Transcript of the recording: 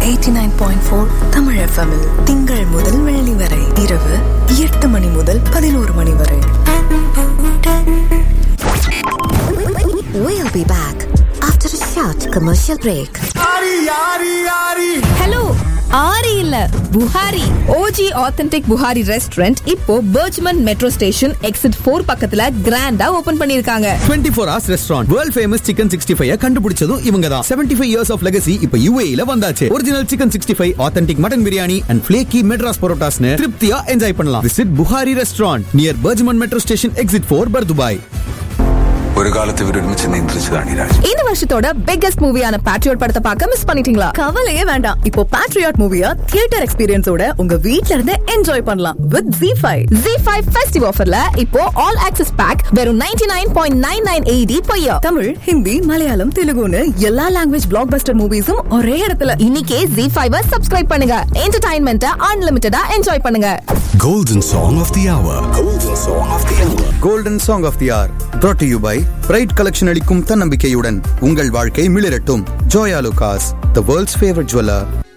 89.4 Tamil FM திங்கள் முதல் வெள்ளி வரை இரவு 8 மணி முதல் 11 மணி வரை. We'll be back after a short commercial break. Hello, ஆரி இல்ல Buhari. OG Authentic Buhari Restaurant இப்போ Bergman Metro Station Exit 4 பக்கத்துல கிராண்டா ஓபன் பண்ணிருக்காங்க. 24 hours restaurant. World famous chicken 65 கண்டுபிடிச்சதும் இவங்க தான். 75 years of legacy இப்போ UAE ல வந்தாச்சு. Original chicken 65, authentic mutton biryani and flaky Madras parotas னு திருப்தியா என்ஜாய் பண்ணலாம். Visit Buhari Restaurant near Bergman Metro Station Exit 4, Bardubai. ஒரு காலத்து விரும்பிச்சு நின்றுச்சுதான் நீராஜ். இந்த வருஷத்தோட பிக்கஸ்ட் மூவியான பேட்ரியாட் படத்தை பார்க்க மிஸ் பண்ணிட்டீங்களா? கவலையே வேண்டாம். இப்போ பேட்ரியாட் மூவியா தியேட்டர் எக்ஸ்பீரியன்ஸோட உங்க வீட்ல இருந்து என்ஜாய் பண்ணலாம் வித் ZEE5. ZEE5 ஃபெஸ்டிவ் ஆஃபர்ல இப்போ ஆல் ஆக்சஸ் பேக் வெறும் 99.99 AED per year. Tamil, Hindi, Malayalam, தெலுங்குன்னு எல்லா லாங்குவேஜ் பிளாக்பஸ்டர் மூவிஸும் ஒரே இடத்துல. இன்னைக்கே ZEE5 சப்ஸ்கிரைப் பண்ணுங்க. என்டர்டைன்மெண்ட்டை அன்லிமிட்டடா என்ஜாய் பண்ணுங்க. Golden Song of the Hour. Golden Song of the Hour. Golden Song of the Hour brought to you by bright collection அளிக்கும் தன்னம்பிக்கையுடன் உங்கள் வாழ்க்கை மிளிரட்டும். Joya லுகாஸ், the world's favorite jeweler.